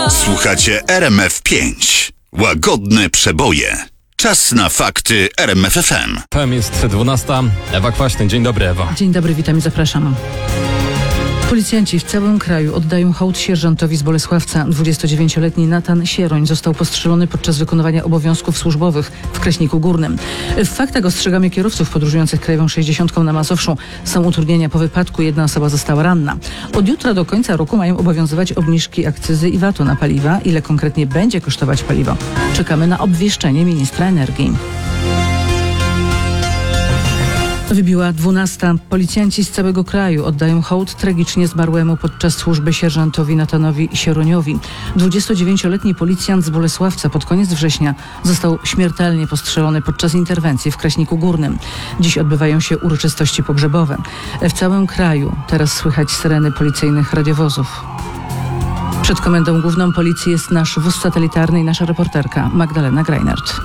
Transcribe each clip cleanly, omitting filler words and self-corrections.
Słuchacie RMF5. Łagodne przeboje. Czas na fakty RMF FM. FM jest 12. Ewa Kwaśny. Dzień dobry, Ewa. Dzień dobry, witam i zapraszam. Policjanci w całym kraju oddają hołd sierżantowi z Bolesławca. 29-letni Natan Sieroń został postrzelony podczas wykonywania obowiązków służbowych w Kraśniku Górnym. W faktach ostrzegamy kierowców podróżujących krajową 60 na Mazowszu. Są utrudnienia po wypadku, jedna osoba została ranna. Od jutra do końca roku mają obowiązywać obniżki akcyzy i VAT-u na paliwa. Ile konkretnie będzie kosztować paliwo? Czekamy na obwieszczenie ministra energii. Wybiła 12. Policjanci z całego kraju oddają hołd tragicznie zmarłemu podczas służby sierżantowi Natanowi Sieroniowi. 29-letni policjant z Bolesławca pod koniec września został śmiertelnie postrzelony podczas interwencji w Kraśniku Górnym. Dziś odbywają się uroczystości pogrzebowe. W całym kraju teraz słychać syreny policyjnych radiowozów. Przed Komendą Główną Policji jest nasz wóz satelitarny i nasza reporterka Magdalena Greinert.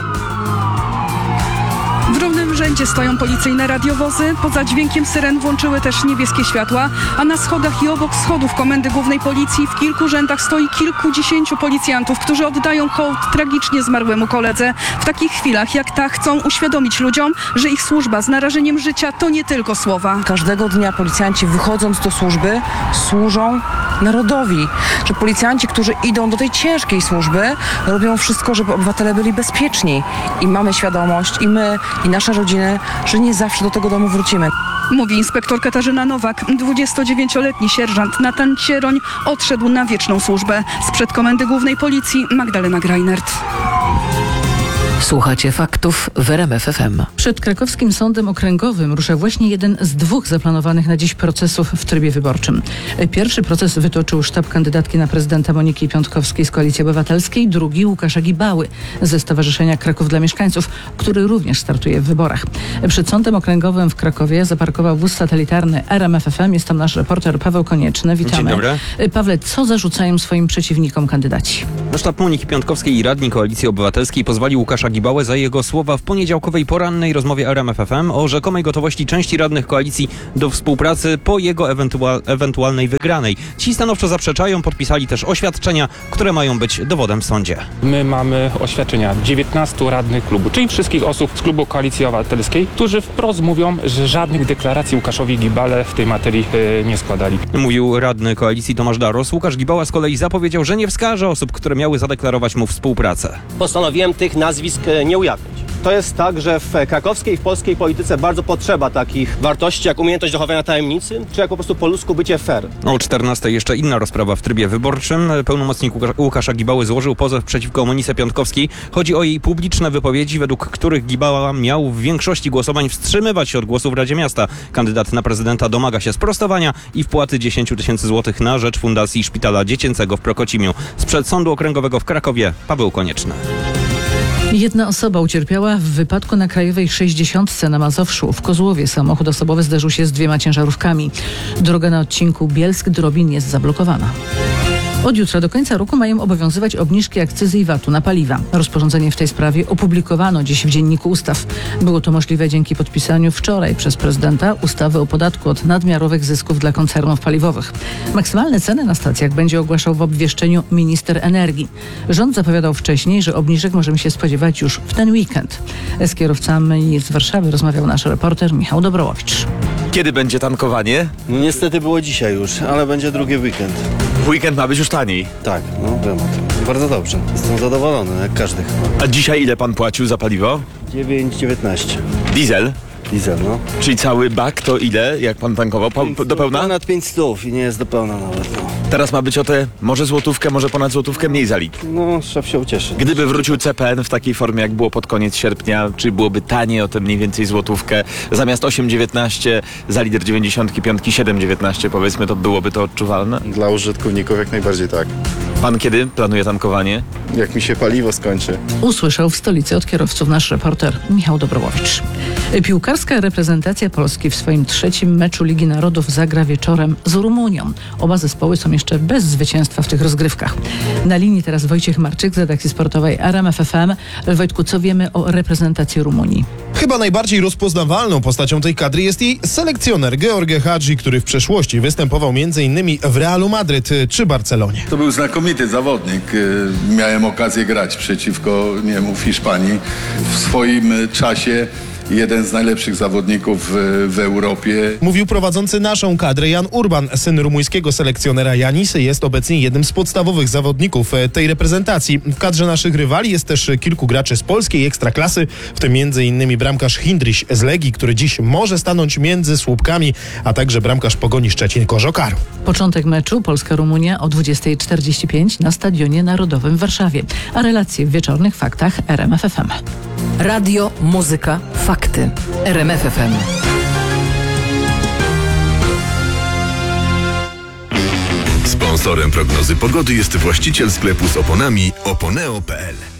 W równym rzędzie stoją policyjne radiowozy. Poza dźwiękiem syren włączyły też niebieskie światła, a na schodach i obok schodów Komendy Głównej Policji w kilku rzędach stoi kilkudziesięciu policjantów, którzy oddają hołd tragicznie zmarłemu koledze. W takich chwilach jak ta chcą uświadomić ludziom, że ich służba z narażeniem życia to nie tylko słowa. Każdego dnia policjanci, wychodząc do służby, służą narodowi. Że policjanci, którzy idą do tej ciężkiej służby, robią wszystko, żeby obywatele byli bezpieczni. I mamy świadomość, i my, i nasze rodziny, że nie zawsze do tego domu wrócimy. Mówi inspektor Katarzyna Nowak. 29-letni sierżant Natan Sieroń odszedł na wieczną służbę. Sprzed Komendy Głównej Policji Magdalena Greinert. Słuchacie faktów w RMF FM. Przed krakowskim sądem okręgowym rusza właśnie jeden z dwóch zaplanowanych na dziś procesów w trybie wyborczym. Pierwszy proces wytoczył sztab kandydatki na prezydenta Moniki Piątkowskiej z Koalicji Obywatelskiej, drugi Łukasza Gibały ze Stowarzyszenia Kraków dla Mieszkańców, który również startuje w wyborach. Przed sądem okręgowym w Krakowie zaparkował wóz satelitarny RMF FM. Jest tam nasz reporter Paweł Konieczny. Witamy. Dzień dobry. Pawle, co zarzucają swoim przeciwnikom kandydaci? Sztab Moniki Piątkowskiej i radni Koalicji Obywatelskiej pozwali Łukasza Gibałę za jego słowa w poniedziałkowej porannej rozmowie RMF FM o rzekomej gotowości części radnych koalicji do współpracy po jego ewentualnej wygranej. Ci stanowczo zaprzeczają, podpisali też oświadczenia, które mają być dowodem w sądzie. My mamy oświadczenia 19 radnych klubu, czyli wszystkich osób z klubu Koalicji Obywatelskiej, którzy wprost mówią, że żadnych deklaracji Łukaszowi Gibale w tej materii nie składali. Mówił radny koalicji Tomasz Daros. Łukasz Gibała z kolei zapowiedział, że nie wskaże osób, które miały zadeklarować mu współpracę. Postanowiłem tych nazwisk nie ujawnić. To jest tak, że w krakowskiej, w polskiej polityce bardzo potrzeba takich wartości jak umiejętność zachowania tajemnicy, czy jak po prostu po ludzku bycie fair. O 14 jeszcze inna rozprawa w trybie wyborczym. Pełnomocnik Łukasza Gibały złożył pozew przeciwko Monice Piątkowskiej. Chodzi o jej publiczne wypowiedzi, według których Gibała miał w większości głosowań wstrzymywać się od głosu w Radzie Miasta. Kandydat na prezydenta domaga się sprostowania i wpłaty 10 000 złotych na rzecz Fundacji Szpitala Dziecięcego w Prokocimiu. Sprzed Sądu Okręgowego w Krakowie Paweł Konieczny. Jedna osoba ucierpiała w wypadku na Krajowej 60 na Mazowszu. W Kozłowie samochód osobowy zderzył się z dwiema ciężarówkami. Droga na odcinku Bielsk-Drobin jest zablokowana. Od jutra do końca roku mają obowiązywać obniżki akcyzy i VAT-u na paliwa. Rozporządzenie w tej sprawie opublikowano dziś w Dzienniku Ustaw. Było to możliwe dzięki podpisaniu wczoraj przez prezydenta ustawy o podatku od nadmiarowych zysków dla koncernów paliwowych. Maksymalne ceny na stacjach będzie ogłaszał w obwieszczeniu minister energii. Rząd zapowiadał wcześniej, że obniżek możemy się spodziewać już w ten weekend. Z kierowcami z Warszawy rozmawiał nasz reporter Michał Dobrołowicz. Kiedy będzie tankowanie? No niestety było dzisiaj już, ale będzie drugi weekend. W weekend ma być już taniej. Tak, no wiem o tym. Bardzo dobrze. Jestem zadowolony, jak każdy chyba. A dzisiaj ile pan płacił za paliwo? 9,19. Diesel? Diesel, no. Czyli cały bak to ile, jak pan tankował? Do pełna? Ponad 500 i nie jest do pełna nawet, no. Teraz ma być o te może złotówkę, może ponad złotówkę mniej za litr. No, szef się ucieszy. Gdyby wrócił CPN w takiej formie, jak było pod koniec sierpnia, czy byłoby taniej o te mniej więcej złotówkę? Zamiast 8,19 za litr 95, 7,19 powiedzmy, to byłoby to odczuwalne? Dla użytkowników jak najbardziej tak. Pan kiedy planuje tankowanie? Jak mi się paliwo skończy. Usłyszał w stolicy od kierowców nasz reporter Michał Dobrołowicz. Piłkarska reprezentacja Polski w swoim trzecim meczu Ligi Narodów zagra wieczorem z Rumunią. Oba zespoły są jeszcze bez zwycięstwa w tych rozgrywkach. Na linii teraz Wojciech Marczyk z redakcji sportowej RMF FM. Wojtku, co wiemy o reprezentacji Rumunii? Chyba najbardziej rozpoznawalną postacią tej kadry jest jej selekcjoner George Hagi, który w przeszłości występował m.in. w Realu Madryt czy Barcelonie. To był znakomity zawodnik. Miałem okazję grać przeciwko niemu w Hiszpanii. W swoim czasie jeden z najlepszych zawodników w Europie. Mówił prowadzący naszą kadrę Jan Urban, syn rumuńskiego selekcjonera Janisy. Jest obecnie jednym z podstawowych zawodników tej reprezentacji. W kadrze naszych rywali jest też kilku graczy z polskiej ekstraklasy, w tym m.in. bramkarz Hindryś z Legii, który dziś może stanąć między słupkami, a także bramkarz Pogoni Szczecin Kożokaru. Początek meczu Polska-Rumunia o 20:45 na Stadionie Narodowym w Warszawie. A relacje w wieczornych faktach RMF FM. Radio, muzyka, fakty. RMF FM. Sponsorem prognozy pogody jest właściciel sklepu z oponami oponeo.pl.